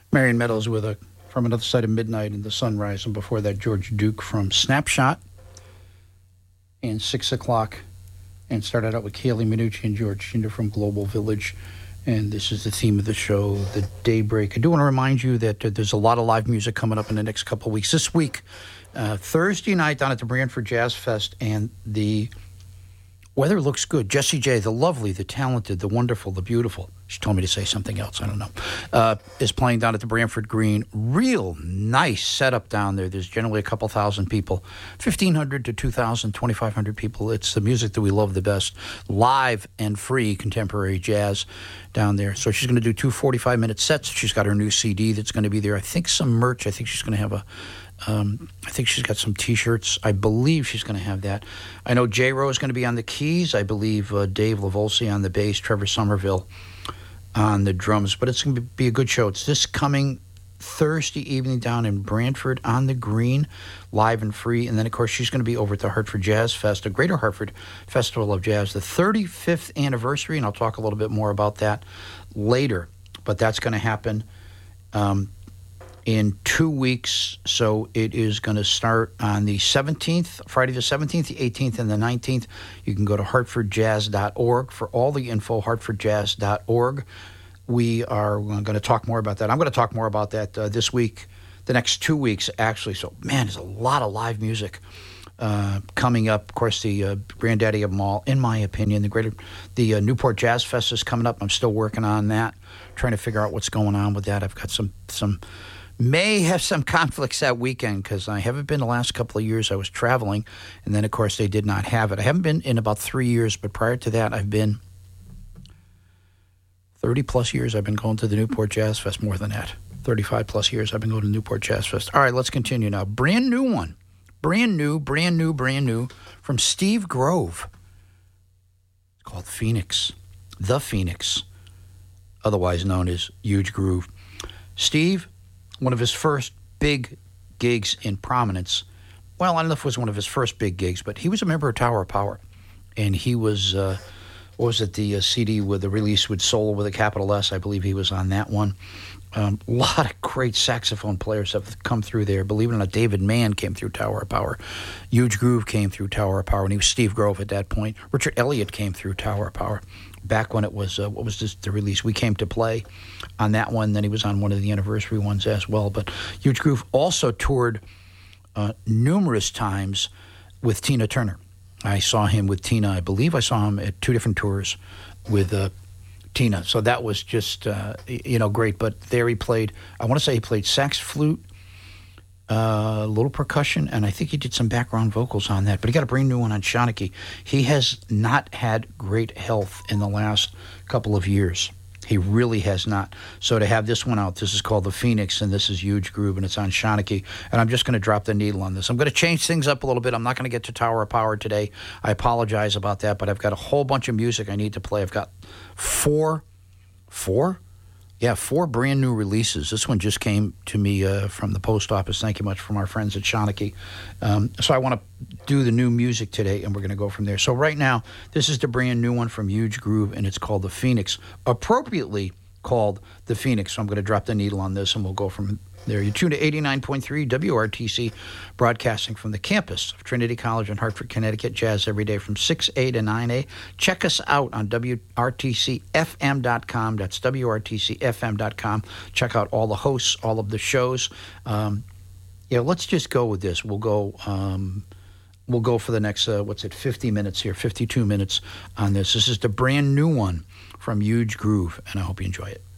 Marion Meadows with a From Another Side of Midnight and the Sunrise, and before that George Duke from Snapshot and 6 o'clock, and started out with Kaylee Minucci and George Tinder from Global Village. And this is the theme of the show, the Daybreak. I do want to remind you that there's a lot of live music coming up in the next couple of weeks. This week, Thursday night down at the Brantford Jazz Fest, and the weather looks good. Jessie J, the lovely, the talented, the wonderful, the beautiful, she told me to say something else, I don't know, is playing down at the Brantford Green. Real nice setup down there. There's generally a couple thousand people, 1,500 to 2,000, 2,500 people. It's the music that we love the best. Live and free contemporary jazz down there. So she's going to do 2 45-minute sets. She's got her new CD that's going to be there. I think some merch. I think she's going to have I think she's got some T-shirts. I believe she's going to have that. I know J-Ro is going to be on the keys. I believe Dave Lavolsi on the bass, Trevor Somerville on the drums. But it's going to be a good show. It's this coming Thursday evening down in Brantford on the Green, live and free. And then, of course, she's going to be over at the Hartford Jazz Fest, a Greater Hartford Festival of Jazz, the 35th anniversary, and I'll talk a little bit more about that later. But that's going to happen in 2 weeks. So it is going to start on the 17th, Friday the 17th, the 18th, and the 19th. You can go to hartfordjazz.org for all the info, hartfordjazz.org. We are going to talk more about that. I'm going to talk more about that this week, the next 2 weeks, actually. So, man, there's a lot of live music coming up. Of course, the granddaddy of them all, in my opinion, the Newport Jazz Fest is coming up. I'm still working on that, trying to figure out what's going on with that. I've got some may have some conflicts that weekend because I haven't been the last couple of years. I was traveling, and then, of course, they did not have it. I haven't been in about 3 years, but prior to that, I've been 30-plus years I've been going to the Newport Jazz Fest, more than that. 35-plus years I've been going to the Newport Jazz Fest. All right, let's continue now. Brand new one. Brand new from Steve Grove. It's called Phoenix. The Phoenix, otherwise known as Huge Groove. Steve, one of his first big gigs in prominence. Well, I don't know if it was one of his first big gigs, but he was a member of Tower of Power. And he was, the CD with the release with Soul with a capital S. I believe he was on that one. A lot of great saxophone players have come through there. Believe it or not, David Mann came through Tower of Power. Huge Groove came through Tower of Power, and he was Steve Grove at that point. Richard Elliott came through Tower of Power back when it was, the release? We Came to Play on that one. Then he was on one of the anniversary ones as well. But Huge Groove also toured numerous times with Tina Turner. I saw him with Tina. I believe I saw him at 2 different tours with Tina. So that was just, great. But there he played, I want to say he played sax, flute, a little percussion, and I think he did some background vocals on that. But he got a brand new one on Shawnee. He has not had great health in the last couple of years. He really has not. So to have this one out, this is called The Phoenix, and this is Huge Groove, and it's on Shawnee. And I'm just going to drop the needle on this. I'm going to change things up a little bit. I'm not going to get to Tower of Power today. I apologize about that, but I've got a whole bunch of music I need to play. I've got four brand new releases. This one just came to me from the post office. Thank you much from our friends at Shawnee. So I want to do the new music today, and we're going to go from there. So right now, this is the brand new one from Huge Groove, and it's called The Phoenix, appropriately called The Phoenix. So I'm going to drop the needle on this, and we'll go from there. You tune to 89.3 WRTC, broadcasting from the campus of Trinity College in Hartford, Connecticut. Jazz every day from 6A to 9A. Check us out on WRTCFM.com. That's WRTCFM.com. Check out all the hosts, all of the shows. Let's just go with this. We'll go for the next, 50 minutes here, 52 minutes on this. This is the brand new one from Huge Groove, and I hope you enjoy it.